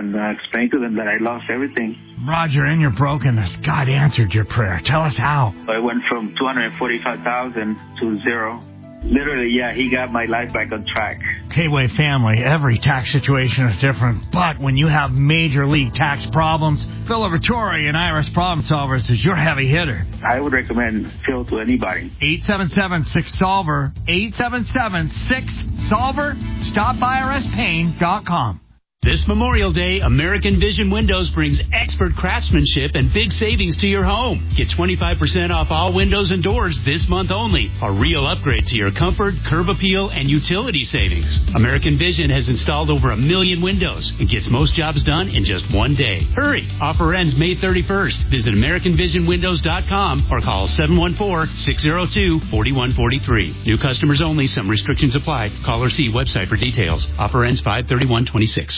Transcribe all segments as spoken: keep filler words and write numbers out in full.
and uh, explained to them that I lost everything. Roger, in your brokenness, God answered your prayer. Tell us how. I went from two hundred forty-five thousand to zero. Literally, yeah, he got my life back on track. K-Wave family, every tax situation is different, but when you have major league tax problems, Phil Vittori and Iris Problem Solvers is your heavy hitter. I would recommend Phil to anybody. eight seven seven six solver, eight seven seven six solver, stop I R S pain dot com. This Memorial Day, American Vision Windows brings expert craftsmanship and big savings to your home. Get twenty-five percent off all windows and doors this month only. A real upgrade to your comfort, curb appeal, and utility savings. American Vision has installed over a million windows and gets most jobs done in just one day. Hurry! Offer ends May thirty-first. Visit American Vision Windows dot com or call seven one four, six zero two, four one four three. New customers only. Some restrictions apply. Call or see website for details. Offer ends five thirty-one twenty-six.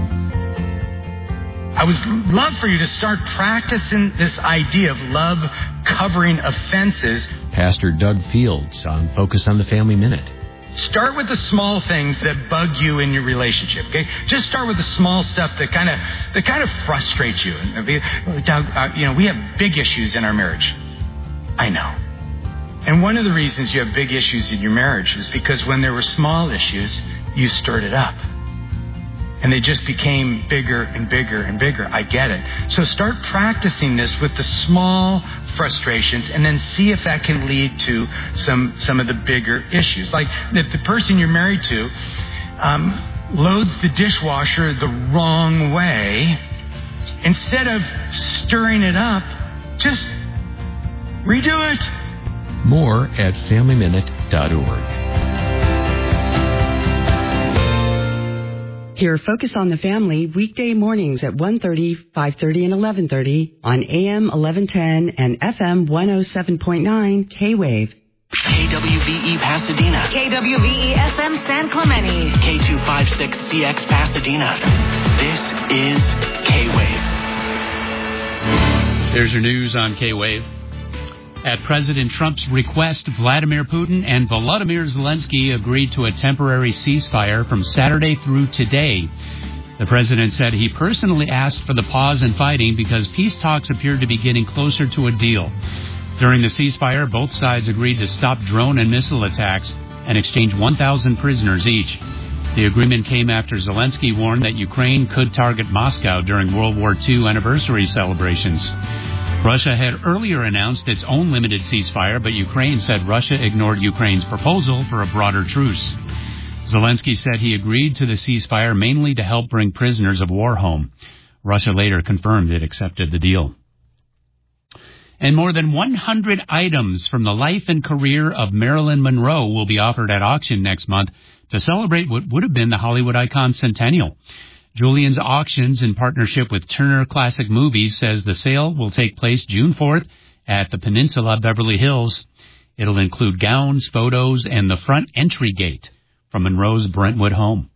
I would love for you to start practicing this idea of love covering offenses. Pastor Doug Fields on Focus on the Family Minute. Start with the small things that bug you in your relationship, okay? Just start with the small stuff that kind of that kind of frustrates you. Doug, uh, you know, we have big issues in our marriage. I know. And one of the reasons you have big issues in your marriage is because when there were small issues, you stirred it up. And they just became bigger and bigger and bigger. I get it. So start practicing this with the small frustrations and then see if that can lead to some some of the bigger issues. Like if the person you're married to um, loads the dishwasher the wrong way, instead of stirring it up, just redo it. More at family minute dot org. Hear Focus on the Family weekday mornings at one thirty, five thirty, and eleven thirty on A M eleven ten and F M one oh seven point nine K-Wave. K W V E Pasadena. K W V E F M San Clemente. K two fifty-six C X Pasadena. This is K-Wave. There's your news on K-Wave. At President Trump's request, Vladimir Putin and Volodymyr Zelensky agreed to a temporary ceasefire from Saturday through today. The president said he personally asked for the pause in fighting because peace talks appeared to be getting closer to a deal. During the ceasefire, both sides agreed to stop drone and missile attacks and exchange one thousand prisoners each. The agreement came after Zelensky warned that Ukraine could target Moscow during World War Two anniversary celebrations. Russia had earlier announced its own limited ceasefire, but Ukraine said Russia ignored Ukraine's proposal for a broader truce. Zelensky said he agreed to the ceasefire mainly to help bring prisoners of war home. Russia later confirmed it accepted the deal. And more than one hundred items from the life and career of Marilyn Monroe will be offered at auction next month to celebrate what would have been the Hollywood icon centennial. Julian's Auctions, in partnership with Turner Classic Movies, says the sale will take place June fourth at the Peninsula Beverly Hills. It'll include gowns, photos, and the front entry gate from Monroe's Brentwood home.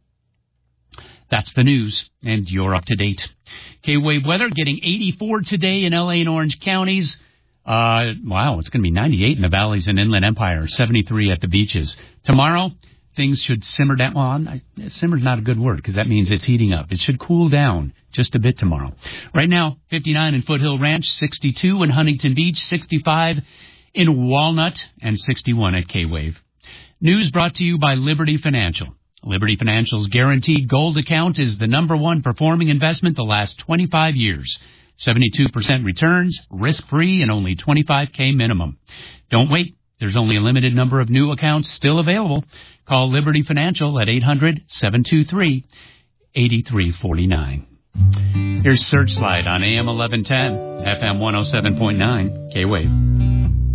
That's the news, and you're up to date. K-Wave weather getting eighty-four today in L A and Orange counties. Uh, wow, it's going to be ninety-eight in the valleys and Inland Empire, seventy-three at the beaches. Tomorrow, things should simmer down. Well, simmer's not a good word because that means it's heating up. It should cool down just a bit tomorrow. Right now, fifty-nine in Foothill Ranch, sixty-two in Huntington Beach, sixty-five in Walnut, and sixty-one at K-Wave. News brought to you by Liberty Financial. Liberty Financial's Guaranteed Gold account is the number one performing investment the last twenty-five years. seventy-two percent returns, risk-free, and only twenty-five thousand minimum. Don't wait. There's only a limited number of new accounts still available. Call Liberty Financial at eight hundred, seven two three, eight three four nine. Here's Searchlight on A M eleven ten, F M one oh seven point nine, K-Wave.